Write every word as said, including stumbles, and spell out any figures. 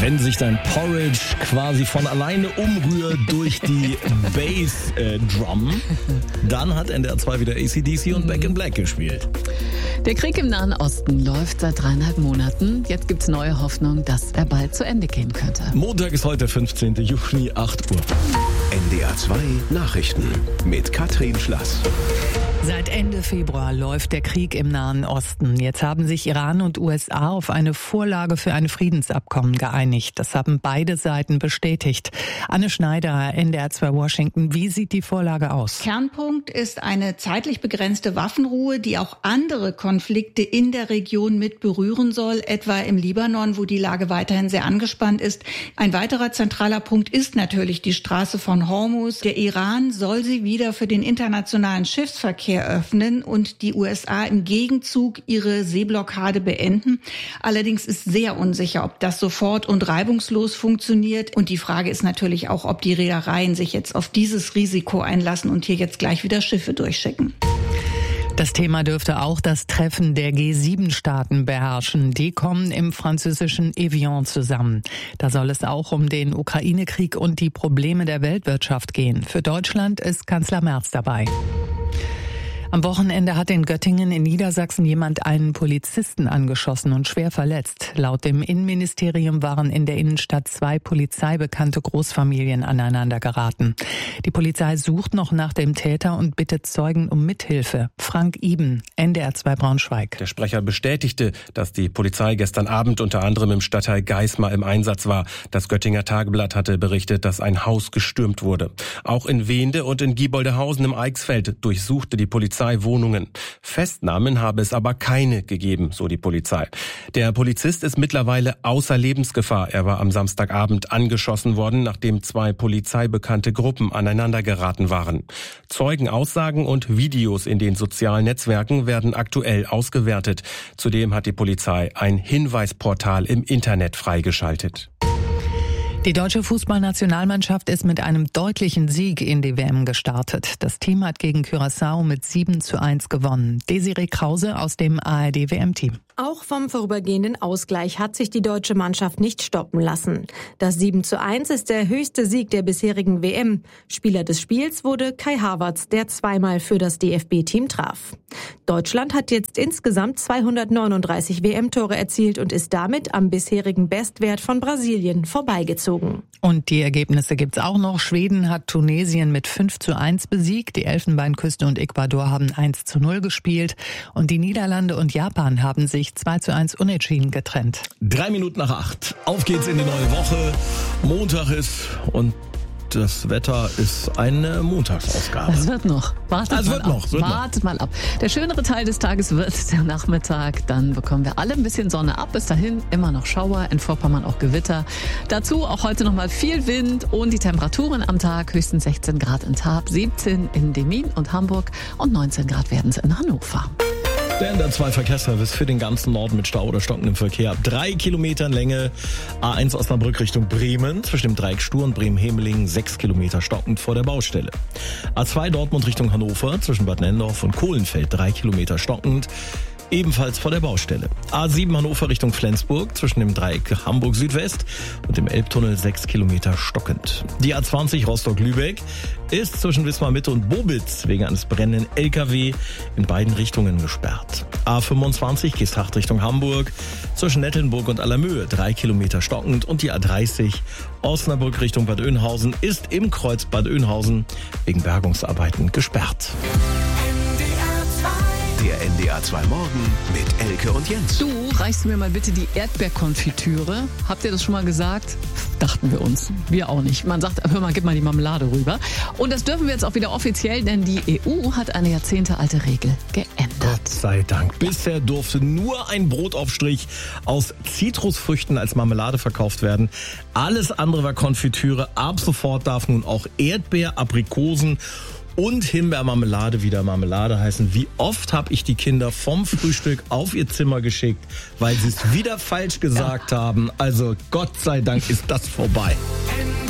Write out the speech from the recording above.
Wenn sich dein Porridge quasi von alleine umrührt durch die Bass-Drum, äh, dann hat N D R zwei wieder A C D C und Back in Black gespielt. Der Krieg im Nahen Osten läuft seit dreieinhalb Monaten. Jetzt gibt's neue Hoffnung, dass er bald zu Ende gehen könnte. Montag ist heute, fünfzehnten Juni, acht Uhr. N D R zwei Nachrichten mit Katrin Schlass. Seit Ende Februar läuft der Krieg im Nahen Osten. Jetzt haben sich Iran und U S A auf eine Vorlage für ein Friedensabkommen geeinigt. Das haben beide Seiten bestätigt. Anne Schneider, N D R zwei Washington. Wie sieht die Vorlage aus? Kernpunkt ist eine zeitlich begrenzte Waffenruhe, die auch andere Konflikte in der Region mit berühren soll, etwa im Libanon, wo die Lage weiterhin sehr angespannt ist. Ein weiterer zentraler Punkt ist natürlich die Straße von Hormuz. Der Iran soll sie wieder für den internationalen Schiffsverkehr öffnen und die U S A im Gegenzug ihre Seeblockade beenden. Allerdings ist sehr unsicher, ob das sofort und reibungslos funktioniert. Und die Frage ist natürlich auch, ob die Reedereien sich jetzt auf dieses Risiko einlassen und hier jetzt gleich wieder Schiffe durchschicken. Das Thema dürfte auch das Treffen der G sieben Staaten beherrschen. Die kommen im französischen Evian zusammen. Da soll es auch um den Ukraine-Krieg und die Probleme der Weltwirtschaft gehen. Für Deutschland ist Kanzler Merz dabei. Am Wochenende hat in Göttingen in Niedersachsen jemand einen Polizisten angeschossen und schwer verletzt. Laut dem Innenministerium waren in der Innenstadt zwei polizeibekannte Großfamilien aneinander geraten. Die Polizei sucht noch nach dem Täter und bittet Zeugen um Mithilfe. Frank Iben, N D R zwei Braunschweig. Der Sprecher bestätigte, dass die Polizei gestern Abend unter anderem im Stadtteil Geismar im Einsatz war. Das Göttinger Tageblatt hatte berichtet, dass ein Haus gestürmt wurde. Auch in Wehnde und in Gieboldehausen im Eichsfeld durchsuchte die Polizei Wohnungen. Festnahmen habe es aber keine gegeben, so die Polizei. Der Polizist ist mittlerweile außer Lebensgefahr. Er war am Samstagabend angeschossen worden, nachdem zwei polizeibekannte Gruppen aneinander geraten waren. Zeugenaussagen und Videos in den sozialen Netzwerken werden aktuell ausgewertet. Zudem hat die Polizei ein Hinweisportal im Internet freigeschaltet. Die deutsche Fußballnationalmannschaft ist mit einem deutlichen Sieg in die W M gestartet. Das Team hat gegen Curaçao mit sieben zu eins gewonnen. Desiree Krause aus dem A R D W M-Team. Auch vom vorübergehenden Ausgleich hat sich die deutsche Mannschaft nicht stoppen lassen. Das sieben zu eins ist der höchste Sieg der bisherigen W M. Spieler des Spiels wurde Kai Havertz, der zweimal für das D F B-Team traf. Deutschland hat jetzt insgesamt zweihundertneununddreißig W M-Tore erzielt und ist damit am bisherigen Bestwert von Brasilien vorbeigezogen. Und die Ergebnisse gibt's auch noch. Schweden hat Tunesien mit fünf zu eins besiegt. Die Elfenbeinküste und Ecuador haben eins zu null gespielt. Und die Niederlande und Japan haben sich zwei zu eins unentschieden getrennt. Drei Minuten nach acht. Auf geht's in die neue Woche. Montag ist und das Wetter ist eine Montagsausgabe. Das wird noch. Wartet das mal wird ab. noch. Wird Wartet noch. mal ab. Der schönere Teil des Tages wird der Nachmittag. Dann bekommen wir alle ein bisschen Sonne ab. Bis dahin immer noch Schauer, in Vorpommern auch Gewitter. Dazu auch heute noch mal viel Wind und die Temperaturen am Tag höchstens sechzehn Grad in Tarp, siebzehn in Demmin und Hamburg und neunzehn Grad werden es in Hannover. Der N D R zwei Verkehrsservice für den ganzen Norden mit Stau oder stockendem Verkehr. Drei Kilometern Länge, A eins Osnabrück Richtung Bremen, zwischen dem Dreieck Stur und Bremen-Hemeling, sechs Kilometer stockend vor der Baustelle. A zwei Dortmund Richtung Hannover, zwischen Bad Nendorf und Kohlenfeld, drei Kilometer stockend, ebenfalls vor der Baustelle. A sieben Hannover Richtung Flensburg, zwischen dem Dreieck Hamburg Südwest und dem Elbtunnel, sechs Kilometer stockend. Die A zwanzig Rostock-Lübeck ist zwischen Wismar Mitte und Bobitz wegen eines brennenden L K W in beiden Richtungen gesperrt. A fünfundzwanzig Geesthacht Richtung Hamburg, zwischen Nettelnburg und Allermöhe, drei Kilometer stockend. Und die A dreißig Osnabrück Richtung Bad Oeynhausen ist im Kreuz Bad Oeynhausen wegen Bergungsarbeiten gesperrt. Der N D R zwei Morgen mit Elke und Jens. Du reichst mir mal bitte die Erdbeerkonfitüre. Habt ihr das schon mal gesagt? Dachten wir uns. Wir auch nicht. Man sagt, hör mal, gib mal die Marmelade rüber. Und das dürfen wir jetzt auch wieder offiziell, denn die E U hat eine jahrzehntealte Regel geändert. Gott sei Dank. Bisher durfte nur ein Brotaufstrich aus Zitrusfrüchten als Marmelade verkauft werden. Alles andere war Konfitüre. Ab sofort darf nun auch Erdbeer, Aprikosen und Himbeermarmelade wieder Marmelade heißen. Wie oft habe ich die Kinder vom Frühstück auf ihr Zimmer geschickt, weil sie es wieder falsch gesagt ja. haben. Also Gott sei Dank ist das vorbei.